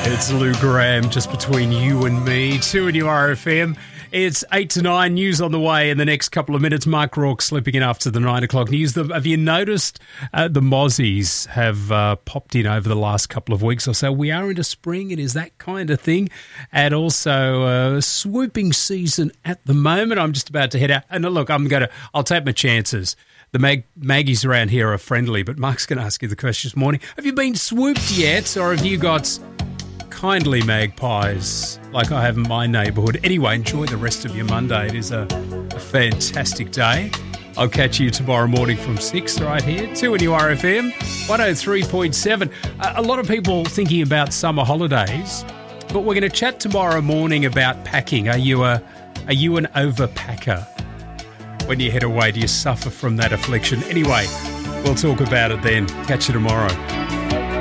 It's Lou Graham, just between you and me. 2 in your RFM. It's 8 to 9, news on the way in the next couple of minutes. Mark Rourke slipping in after the 9 o'clock news. Have you noticed the mozzies have popped in over the last couple of weeks or so? We are into spring. It is that kind of thing. And also swooping season at the moment. I'm just about to head out. And look, I'll take my chances. The Maggies around here are friendly, but Mark's going to ask you the question this morning. Have you been swooped yet, or have you got kindly magpies like I have in my neighbourhood? Anyway, enjoy the rest of your Monday. It is a fantastic day. I'll catch you tomorrow morning from 6 right here, 2 in your RFM, 103.7. A lot of people thinking about summer holidays, but we're going to chat tomorrow morning about packing. Are you an overpacker? When you head away, do you suffer from that affliction? Anyway, we'll talk about it then. Catch you tomorrow.